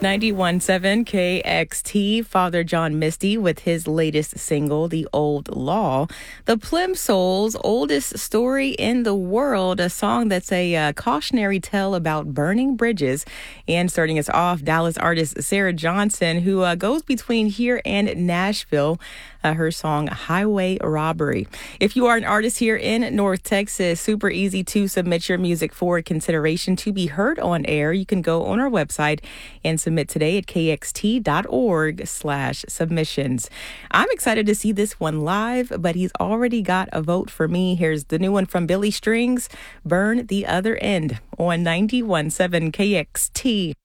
91.7 KXT, Father John Misty with his latest single, The Old Law. The Plimsolls' oldest story in the world, a song that's a cautionary tale about burning bridges. And starting us off, Dallas artist Sarah Johnson, who goes between here and Nashville. Her song, Highway Robbery. If you are an artist here in North Texas, super easy to submit your music for consideration to be heard on air. You can go on our website and submit today at kxt.org/submissions. I'm excited to see this one live, but he's already got a vote for me. Here's the new one from Billy Strings, Burn the Other End on 91.7 KXT.